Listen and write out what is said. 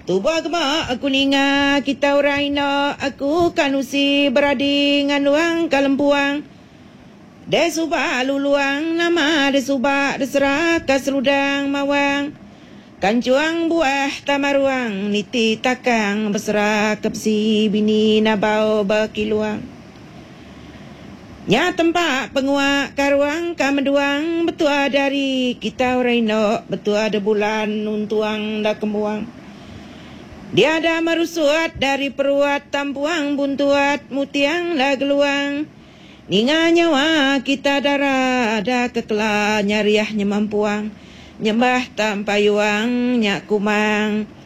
Tuba kema aku ninga kita orang ina aku kanusi beradi nganuang kalempuang. De subak luluang nama de subak de serak kasrudang mawang. Kancuang buah tamaruang niti takang berserak kepsi bini nabau bakiluang. Nya tempat penguak karuang kameduang betua dari kita orang ina betua de bulan nuntuang dah kemuang. Dia ada merusuat dari peruat tampuang buntuat mutiang dah geluang. Ninga nyawa kita darah ada kekela nyariahnya mampuang. Nyembah tampayuang nyak kumang.